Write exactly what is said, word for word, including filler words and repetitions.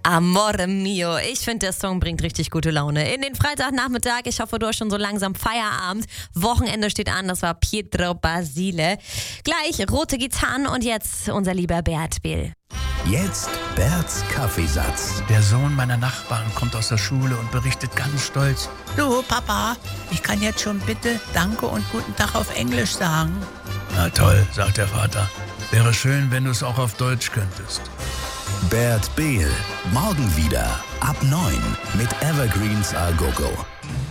Amore mio. Ich finde, der Song bringt richtig gute Laune. In den Freitagnachmittag, ich hoffe, du hast schon so langsam Feierabend. Wochenende steht an, das war Pietro Basile. Gleich rote Gitarren und jetzt unser lieber Bert Behl. Jetzt Berts Kaffeesatz. Der Sohn meiner Nachbarn kommt aus der Schule und berichtet ganz stolz: Du, Papa, ich kann jetzt schon bitte Danke und Guten Tag auf Englisch sagen. Na toll, sagt der Vater. Wäre schön, wenn du es auch auf Deutsch könntest. Bert Behl. Morgen wieder ab neun mit Evergreens A Go Go.